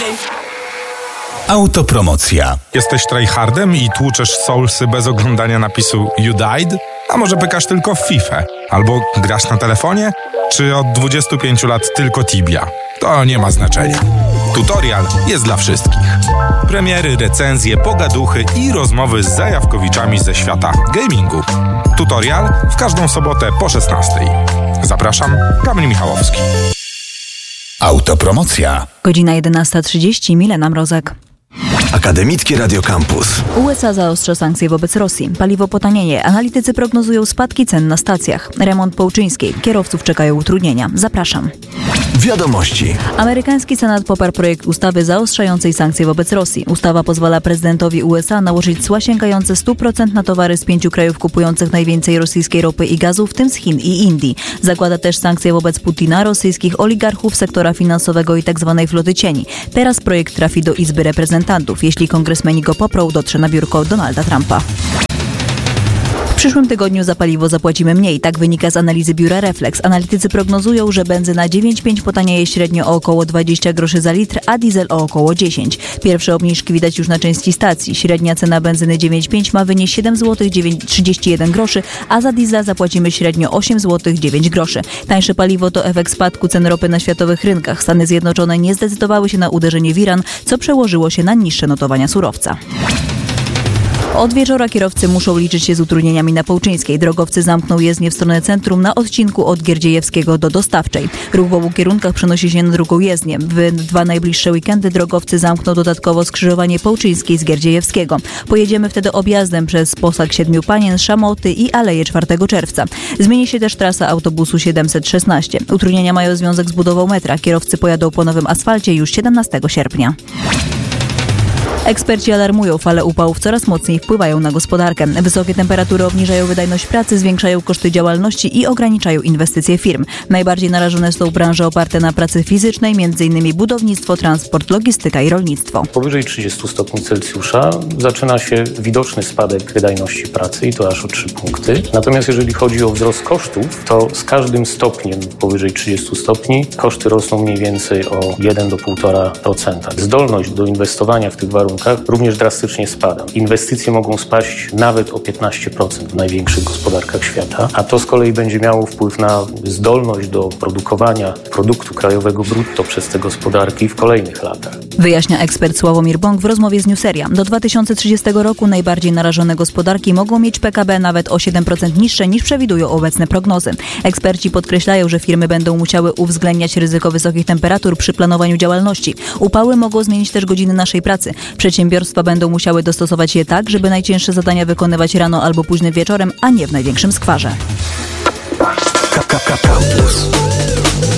Autopromocja. Jesteś tryhardem i tłuczesz soulsy bez oglądania napisu You Died? A może pykasz tylko w FIFA? Albo grasz na telefonie? Czy od 25 lat tylko Tibia? To nie ma znaczenia. Tutorial jest dla wszystkich. Premiery, recenzje, pogaduchy i rozmowy z zajawkowiczami ze świata gamingu. Tutorial w każdą sobotę po 16. Zapraszam, Kamil Michałowski. Autopromocja. Godzina 11:30, Milena Mrozek. Akademickie Radio Campus. USA zaostrza sankcje wobec Rosji. Paliwo potanieje. Analitycy prognozują spadki cen na stacjach. Remont Połczyńskiej. Kierowców czekają utrudnienia. Zapraszam. Wiadomości. Amerykański Senat poparł projekt ustawy zaostrzającej sankcje wobec Rosji. Ustawa pozwala prezydentowi USA nałożyć cła sięgające 100% na towary z 5 krajów kupujących najwięcej rosyjskiej ropy i gazu, w tym z Chin i Indii. Zakłada też sankcje wobec Putina, rosyjskich oligarchów, sektora finansowego i tzw. floty cieni. Teraz projekt trafi do Izby Reprezentantów. Jeśli kongresmeni go poprą, dotrze na biurko Donalda Trumpa. W przyszłym tygodniu za paliwo zapłacimy mniej. Tak wynika z analizy biura Reflex. Analitycy prognozują, że benzyna 9,5 potanieje średnio o około 20 groszy za litr, a diesel o około 10. Pierwsze obniżki widać już na części stacji. Średnia cena benzyny 9,5 ma wynieść 7 zł 31 groszy, a za diesla zapłacimy średnio 8 zł 9 groszy. Tańsze paliwo to efekt spadku cen ropy na światowych rynkach. Stany Zjednoczone nie zdecydowały się na uderzenie w Iran, co przełożyło się na niższe notowania surowca. Od wieczora kierowcy muszą liczyć się z utrudnieniami na Połczyńskiej. Drogowcy zamkną jezdnię w stronę centrum na odcinku od Gierdziejewskiego do Dostawczej. Ruch w obu kierunkach przenosi się na drugą jezdnię. W 2 najbliższe weekendy drogowcy zamkną dodatkowo skrzyżowanie Połczyńskiej z Gierdziejewskiego. Pojedziemy wtedy objazdem przez Posag Siedmiu Panien, Szamoty i Aleję 4 czerwca. Zmieni się też trasa autobusu 716. Utrudnienia mają związek z budową metra. Kierowcy pojadą po nowym asfalcie już 17 sierpnia. Eksperci alarmują, fale upałów coraz mocniej wpływają na gospodarkę. Wysokie temperatury obniżają wydajność pracy, zwiększają koszty działalności i ograniczają inwestycje firm. Najbardziej narażone są branże oparte na pracy fizycznej, m.in. budownictwo, transport, logistyka i rolnictwo. Powyżej 30 stopni Celsjusza zaczyna się widoczny spadek wydajności pracy i to aż o 3 punkty. Natomiast jeżeli chodzi o wzrost kosztów, to z każdym stopniem powyżej 30 stopni koszty rosną mniej więcej o 1 do 1,5%. Zdolność do inwestowania w tych warunkach również drastycznie spada. Inwestycje mogą spaść nawet o 15% w największych gospodarkach świata, a to z kolei będzie miało wpływ na zdolność do produkowania produktu krajowego brutto przez te gospodarki w kolejnych latach. Wyjaśnia ekspert Sławomir Bąk w rozmowie z Newseria. Do 2030 roku najbardziej narażone gospodarki mogą mieć PKB nawet o 7% niższe niż przewidują obecne prognozy. Eksperci podkreślają, że firmy będą musiały uwzględniać ryzyko wysokich temperatur przy planowaniu działalności. Upały mogą zmienić też godziny naszej pracy. Przedsiębiorstwa będą musiały dostosować je tak, żeby najcięższe zadania wykonywać rano albo późnym wieczorem, a nie w największym skwarze. Campus.